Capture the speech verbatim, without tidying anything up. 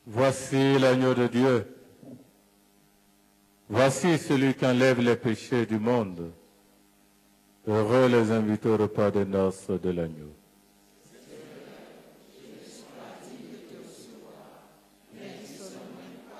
Voici l'agneau de Dieu. Voici celui qui enlève les péchés du monde. Heureux les invités au repas de noces de l'agneau.